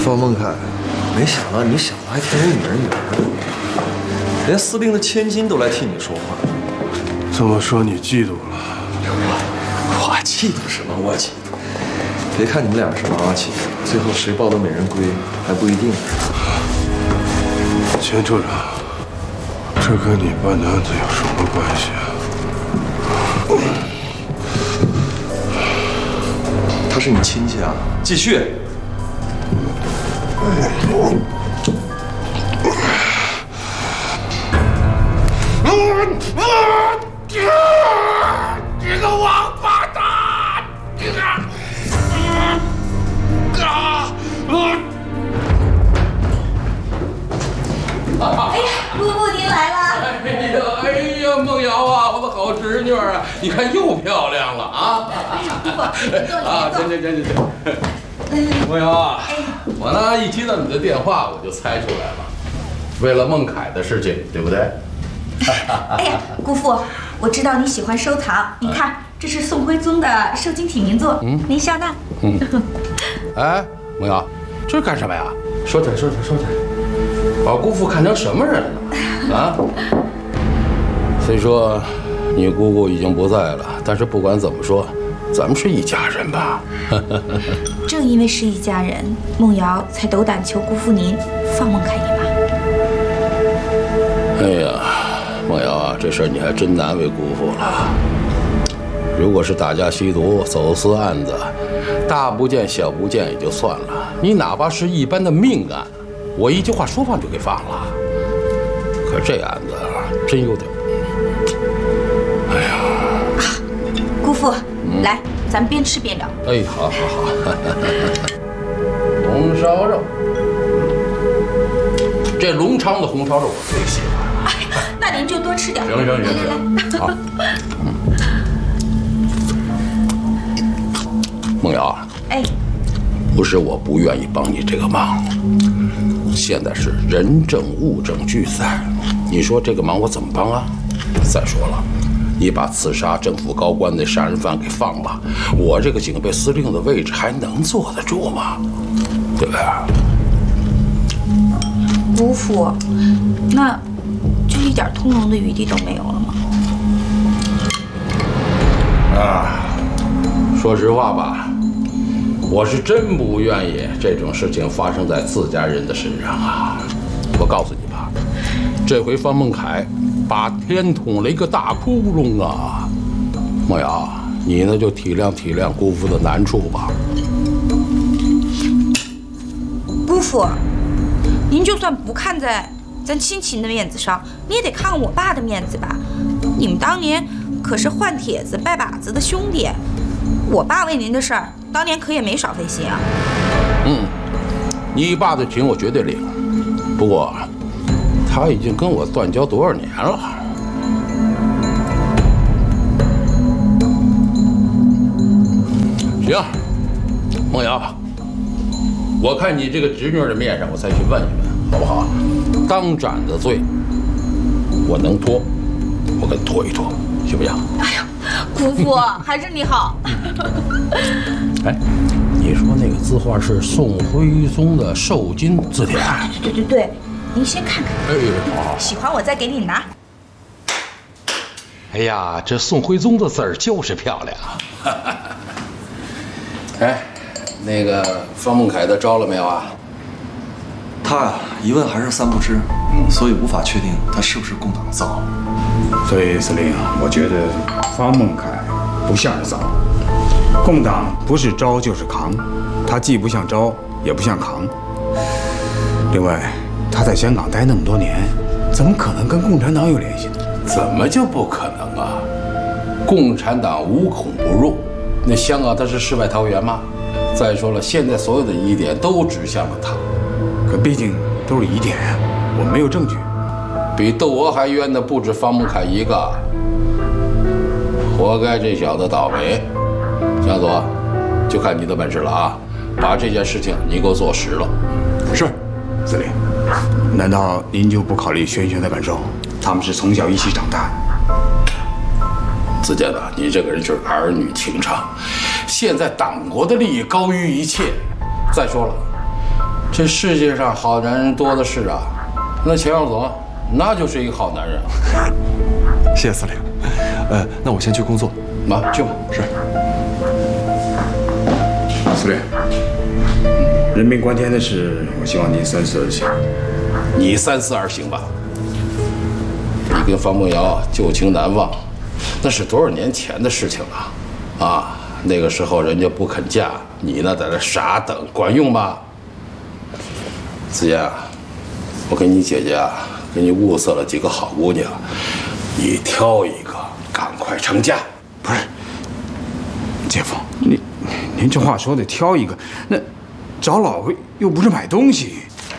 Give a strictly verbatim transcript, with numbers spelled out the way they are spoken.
方孟凯，没想到你小子还挺有女人缘的，连司令的千金都来替你说话。 这么说你嫉妒了？ 我我嫉妒什么？我嫉妒。别看你们俩是娃娃亲，最后谁抱得美人归还不一定。 钱处长，这跟你办的案子有什么关系啊？ 他是你亲戚啊？继续。 这个王八蛋！这个，啊， 哎呀，姑姑您来了！ 哎呀，哎呀，孟瑶啊，我的好侄女啊，你看又漂亮了啊！ 哎呀，姑父，您坐， 啊， 您行行行行行。孟瑶啊，我呢一接到你的电话，我就猜出来了，为了孟凯的事情，对不对？ 哎呀，姑父，我知道你喜欢收藏，你看，这是宋徽宗的瘦金体名作，嗯，您笑纳。 嗯。哎，孟瑶，这是干什么呀？说起来，说起来，说起来，把姑父看成什么人了？啊？虽说你姑姑已经不在了，但是不管怎么说，咱们是一家人吧？ 正因为是一家人，孟瑶才斗胆求姑父您放孟凯一马。 哎呀，孟瑶啊，这事儿你还真难为姑父了。如果是打架吸毒、走私案子，大不见小不见也就算了，你哪怕是一般的命案，我一句话说放就给放了。可这案子啊，真有点……哎呀， 啊，姑父，嗯、来，咱们边吃边聊。 哎，好好好，红烧肉，这隆昌的红烧肉我最喜欢。 哎，那您就多吃点。 行行行行，好。孟瑶，哎，不是我不愿意帮你这个忙，现在是人证物证俱在，你说这个忙我怎么帮啊？再说了，你把刺杀政府高官的杀人犯给放了，我这个警备司令的位置还能坐得住吗？对不对？ 姑父，那就一点通融的余地都没有了吗？ 啊，说实话吧，我是真不愿意这种事情发生在自家人的身上啊！我告诉你吧，这回方孟凯把天捅了一个大窟窿啊！孟瑶，你呢就体谅体谅姑父的难处吧。 姑父，您就算不看在咱亲戚的面子上，你也得看看我爸的面子吧。你们当年可是换帖子拜把子的兄弟，我爸为您的事儿，当年可也没少费心啊。 嗯，你爸的情我绝对领，不过他已经跟我断交多少年了？行，孟瑶，我看你这个侄女的面上，我再去问一问，好不好？当斩的罪，我能拖，我跟拖一拖，行不行？ 哎呀，姑父，还是你好。 哎，你说那个字画是宋徽宗的瘦金字典？ 对对对对，您先看看。 哎，好， 喜欢我再给你拿。 哎呀，这宋徽宗的字儿就是漂亮。哎，那个方孟凯的招了没有啊？ 他啊，一问还是三不知，嗯，所以无法确定他是不是共党造。 所以司令啊，我觉得方孟凯不像是造，共党不是招就是扛，他既不像招，也不像扛。另外，他在香港待那么多年，怎么可能跟共产党有联系呢？ 怎么就不可能啊？共产党无孔不入，那香港它是世外桃源吗？再说了，现在所有的疑点都指向了他。 可毕竟都是疑点呀，我没有证据。 比窦娥还冤的不止方孟凯一个，活该这小子倒霉。向佐，就看你的本事了啊！把这件事情你给我做实了。 是，司令。难道您就不考虑轩轩的感受？他们是从小一起长大的。 子健的，你这个人就是儿女情长。现在党国的利益高于一切。再说了， 这世界上好男人多的是啊，那钱耀总，那就是一个好男人。 谢谢司令。呃，那我先去工作。 啊，去吧。 是。 司令，人命关天的事，我希望您三思而行。 你三思而行吧。你跟方梦瑶旧情难忘，那是多少年前的事情了，啊，那个时候人家不肯嫁，你呢在这傻等，管用吗？子妍啊，我跟你姐姐啊，给你物色了几个好姑娘，你挑一个，赶快成家。 不是，姐夫，您您这话说的挑一个，那找老婆又不是买东西。